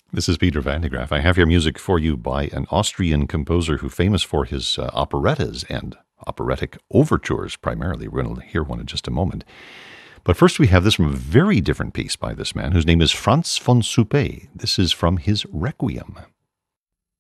This is Peter Van de Graaff. I have here music for you by an Austrian composer who's famous for his operettas and operatic overtures primarily. We're going to hear one in just a moment. But first we have this from a very different piece by this man whose name is Franz von Suppé. This is from his Requiem.